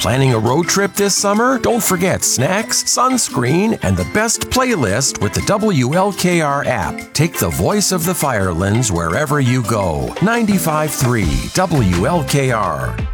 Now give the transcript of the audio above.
Planning a road trip this summer? Don't forget snacks, sunscreen, and the best playlist with the WLKR app. Take the voice of the Firelands wherever you go. 95.3 WLKR.